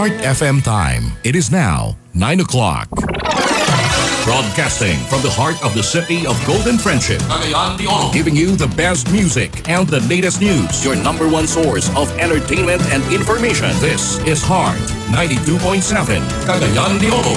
Heart FM time. It is now 9 o'clock. Broadcasting from the heart of the city of Golden Friendship, Cagayan de Oro, giving you the best music and the latest news. Your number one source of entertainment and information. This is Heart 92.7, Cagayan de Oro.